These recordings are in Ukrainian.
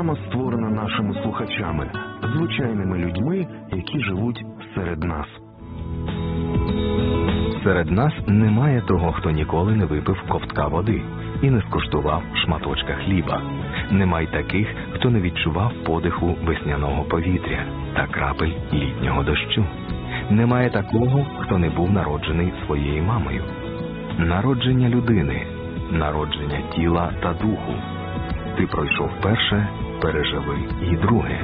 Програма створена нашими слухачами, звичайними людьми, які живуть серед нас. Серед нас немає того, хто ніколи не випив ковтка води і не скуштував шматочка хліба. Немає таких, хто не відчував подиху весняного повітря та крапель літнього дощу. Немає такого, хто не був народжений своєю мамою. Народження людини, народження тіла та духу. Ти пройшов перше, переживи і друге.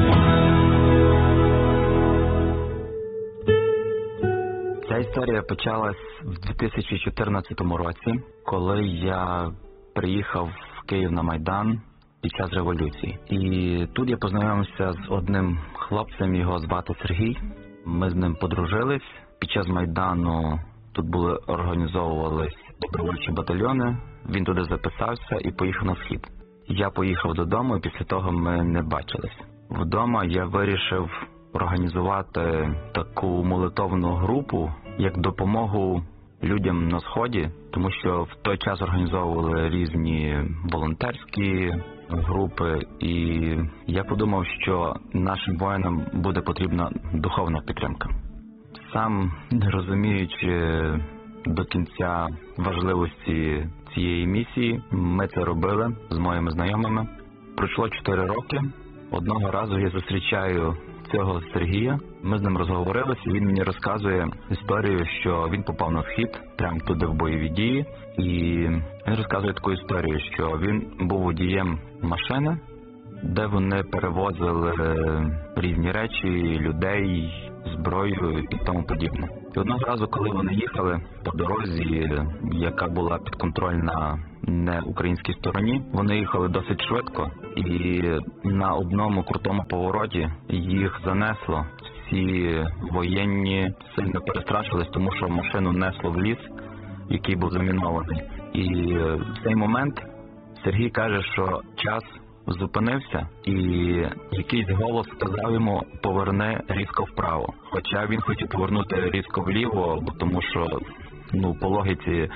Ця історія почалась в 2014 році, коли я приїхав в Київ на Майдан під час революції. І тут я познайомився з одним хлопцем, його звати Сергій. Ми з ним подружились. Під час Майдану тут організовувались добровольчі батальйони. Він туди записався і поїхав на схід. Я поїхав додому, і після того ми не бачились. Вдома я вирішив організувати таку молитовну групу, як допомогу людям на Сході, тому що в той час організовували різні волонтерські групи, і я подумав, що нашим воїнам буде потрібна духовна підтримка. Сам, не розуміючи до кінця важливості цієї місії, ми це робили з моїми знайомими. Пройшло 4 роки. Одного разу я зустрічаю цього Сергія. Ми з ним розговорилися, і він мені розказує історію, що він попав на схід, прямо туди в бойові дії. І він розказує таку історію, що він був водієм машини, де вони перевозили різні речі, людей, зброю і тому подібне. І одного разу, коли вони їхали по дорозі, яка була підконтрольна не українській стороні, вони їхали досить швидко, і на одному крутому повороті їх занесло. Всі воєнні сильно перестрашились, тому що машину несло в ліс, який був замінований. І в цей момент Сергій каже, що час зупинився, і якийсь голос сказав йому: поверни різко вправо. Хоча він хотів повернути різко вліво, тому що по логіці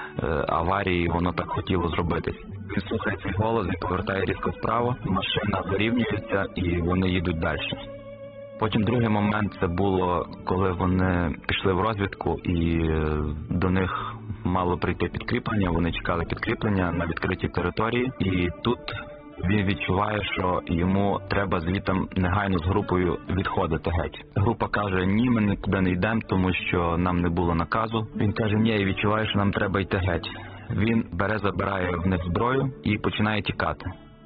аварії воно так хотіло зробитись. Він слухає цей голос і повертає різко вправо, машина вирівнюється і вони їдуть далі. Потім другий момент, це було, коли вони пішли в розвідку і до них мало прийти підкріплення, вони чекали підкріплення на відкритій території, і тут він відчуває, що йому треба звідти негайно з групою відходити геть. Група каже: ні, ми нікуди не йдемо, тому що нам не було наказу. Він каже: ні, я відчуваю, що нам треба йти геть. Він забирає в них зброю і починає тікати.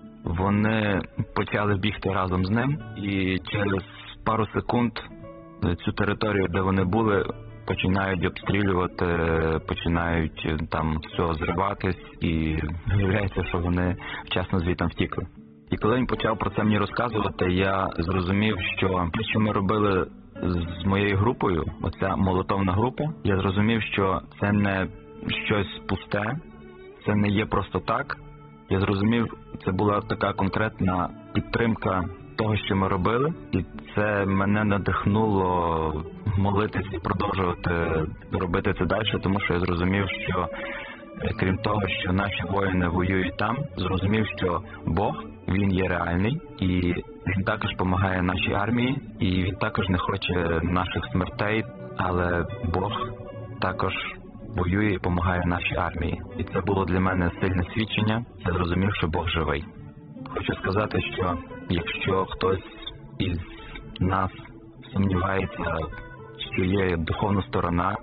Вони почали бігти разом з ним, і через пару секунд цю територію, де вони були, починають обстрілювати, починають там все зриватись, і виявляється, що вони вчасно звідти втікли. І коли він почав про це мені розказувати, я зрозумів, що те, що ми робили з моєю групою, оця молитовна група, я зрозумів, що це не щось пусте, це не є просто так. Я зрозумів, це була така конкретна підтримка того, що ми робили, і це мене надихнуло молитись і продовжувати робити це далі, тому що я зрозумів, що крім того, що наші воїни воюють там, зрозумів, що Бог, Він є реальний, і Він також допомагає нашій армії, і Він також не хоче наших смертей, але Бог також воює і допомагає нашій армії. І це було для мене сильне свідчення, я зрозумів, що Бог живий. Хочу сказати, що якщо хтось із нас сумнівається, що є духовна сторона,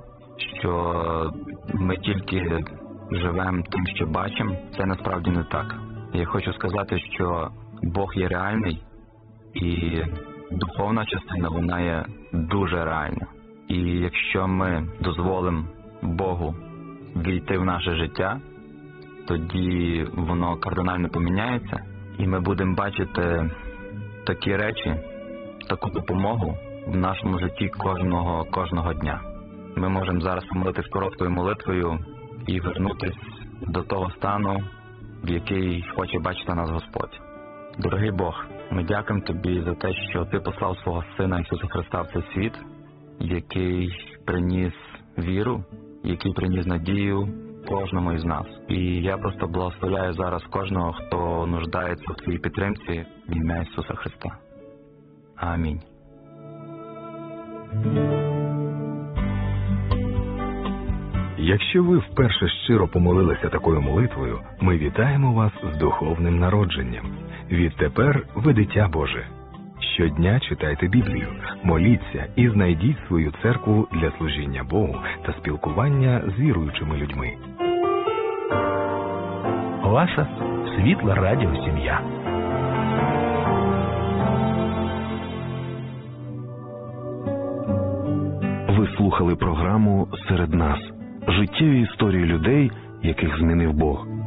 що ми тільки живемо тим, що бачимо, це насправді не так. Я хочу сказати, що Бог є реальний, і духовна частина, вона є дуже реальна. І якщо ми дозволимо Богу війти в наше життя, тоді воно кардинально поміняється, і ми будемо бачити такі речі, таку допомогу в нашому житті кожного дня. Ми можемо зараз помолитись короткою молитвою і вернутися до того стану, в який хоче бачити нас Господь. Дорогий Бог, ми дякуємо Тобі за те, що Ти послав свого Сина Ісуса Христа в цей світ, який приніс віру, який приніс надію, кожному із нас. І я просто благословляю зараз кожного, хто нуждається в твоїй підтримці в ім'я Ісуса Христа. Амінь. Якщо ви вперше щиро помолилися такою молитвою, ми вітаємо вас з духовним народженням. Відтепер ви дитя Боже. Щодня читайте Біблію, моліться і знайдіть свою церкву для служіння Богу та спілкування з віруючими людьми. Ваша світла радіосім'я. Ви слухали програму «Серед нас» – життєві історії людей, яких змінив Бог.